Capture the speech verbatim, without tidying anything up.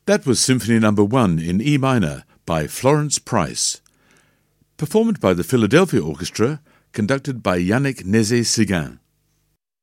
That was Symphony Number One in E minor by Florence Price, performed by the Philadelphia Orchestra, conducted by Yannick Nézet-Séguin.